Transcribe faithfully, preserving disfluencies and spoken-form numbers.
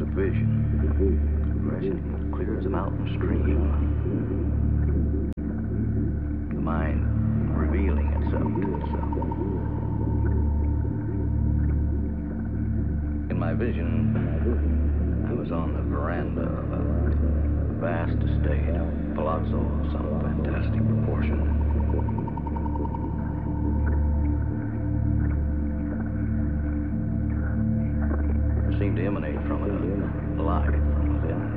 vision, fresh, clear as a mountain stream. The mind revealing itself to itself. In my vision, I was on the veranda of a vast estate, a palazzo of some fantastic proportion.